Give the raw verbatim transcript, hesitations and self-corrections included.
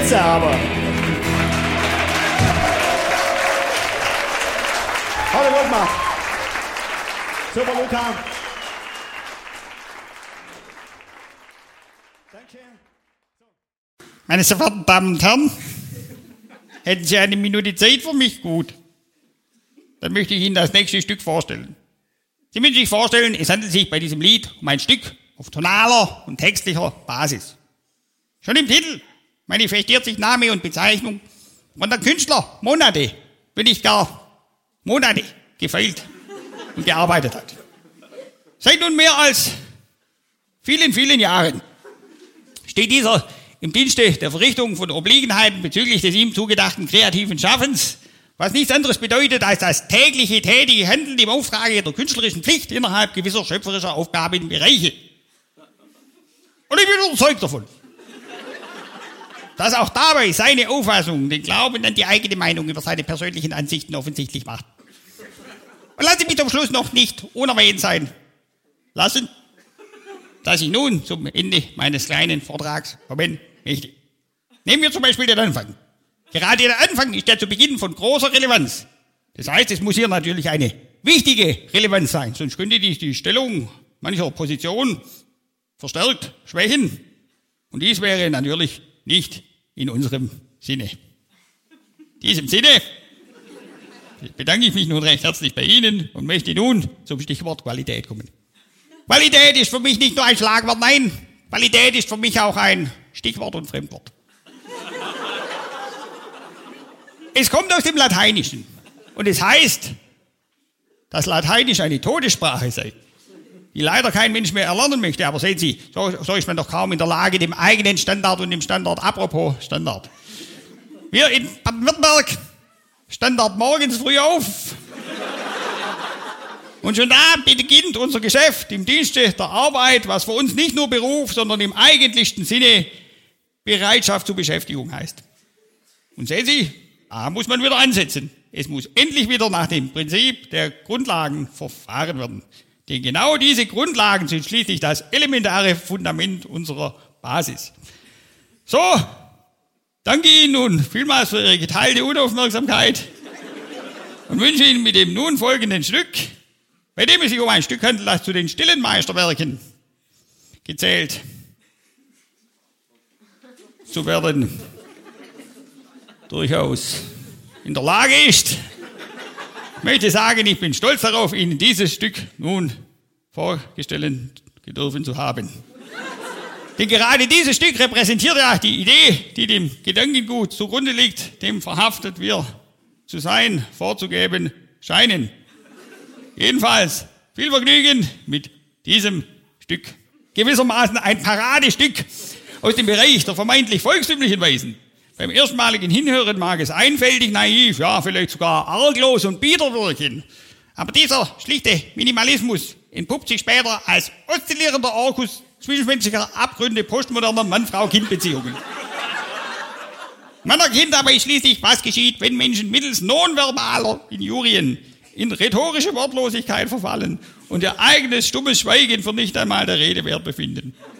jetzt aber. Hallo Wolfmar. Super, Luca. Danke. Meine sehr verehrten Damen und Herren, hätten Sie eine Minute Zeit für mich? Gut. Dann möchte ich Ihnen das nächste Stück vorstellen. Sie müssen sich vorstellen, es handelt sich bei diesem Lied um ein Stück auf tonaler und textlicher Basis. Schon im Titel manifestiert sich Name und Bezeichnung von der Künstler Monate, wenn nicht gar Monate gefeilt und gearbeitet hat. Seit nun mehr als vielen, vielen Jahren steht dieser im Dienste der Verrichtung von Obliegenheiten bezüglich des ihm zugedachten kreativen Schaffens, was nichts anderes bedeutet als das tägliche tätige Handeln im Auftrage der künstlerischen Pflicht innerhalb gewisser schöpferischer Aufgabenbereiche. Und ich bin überzeugt davon, dass auch dabei seine Auffassung den Glauben an die eigene Meinung über seine persönlichen Ansichten offensichtlich macht. Und lassen Sie mich zum Schluss noch nicht unerwähnt sein lassen, dass ich nun zum Ende meines kleinen Vortrags kommen möchte. Nehmen wir zum Beispiel den Anfang. Gerade der Anfang ist ja zu Beginn von großer Relevanz. Das heißt, es muss hier natürlich eine wichtige Relevanz sein, sonst könnte die, die Stellung mancher Position verstärkt schwächen. Und dies wäre natürlich nicht in unserem Sinne. In diesem Sinne bedanke ich mich nun recht herzlich bei Ihnen und möchte nun zum Stichwort Qualität kommen. Qualität ist für mich nicht nur ein Schlagwort, nein, Qualität ist für mich auch ein Stichwort und Fremdwort. Es kommt aus dem Lateinischen und es heißt, dass Lateinisch eine Todessprache sei, die leider kein Mensch mehr erlernen möchte. Aber sehen Sie, so, so ist man doch kaum in der Lage, dem eigenen Standard und dem Standard, apropos Standard. Wir in Baden-Württemberg, Standard morgens früh auf. Und schon da beginnt unser Geschäft im Dienste der Arbeit, was für uns nicht nur Beruf, sondern im eigentlichsten Sinne Bereitschaft zur Beschäftigung heißt. Und sehen Sie, da muss man wieder ansetzen. Es muss endlich wieder nach dem Prinzip der Grundlagen verfahren werden. Denn genau diese Grundlagen sind schließlich das elementare Fundament unserer Basis. So, danke Ihnen nun vielmals für Ihre geteilte Unaufmerksamkeit und wünsche Ihnen mit dem nun folgenden Stück, bei dem es sich um ein Stück handelt, das zu den stillen Meisterwerken gezählt zu werden, durchaus in der Lage ist. Ich möchte sagen, ich bin stolz darauf, Ihnen dieses Stück nun vorgestellt gedürfen zu haben. Denn gerade dieses Stück repräsentiert ja die Idee, die dem Gedankengut zugrunde liegt, dem verhaftet wir zu sein, vorzugeben scheinen. Jedenfalls viel Vergnügen mit diesem Stück. Gewissermaßen ein Paradestück aus dem Bereich der vermeintlich volkstümlichen Weisen. Beim erstmaligen Hinhören mag es einfältig, naiv, ja vielleicht sogar arglos und bieder wirken. Aber dieser schlichte Minimalismus entpuppt sich später als oszillierender Orkus zwischenmenschlicher Abgründe postmoderner Mann-Frau-Kind-Beziehungen. Man erkennt dabei schließlich, was geschieht, wenn Menschen mittels nonverbaler Injurien in rhetorische Wortlosigkeit verfallen und ihr eigenes stummes Schweigen für nicht einmal der Rede wert befinden.